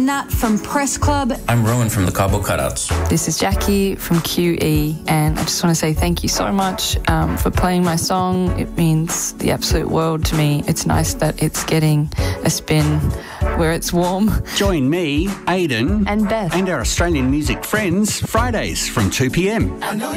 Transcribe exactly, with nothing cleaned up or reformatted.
I'm Nat from Press Club. I'm Rowan from the Cabo Cutouts. This is Jackie from Q E, and I just want to say thank you so much um, for playing my song. It means the absolute world to me. It's nice that it's getting a spin where it's warm. Join me, Aidan, and Beth, and our Australian music friends Fridays from two p m.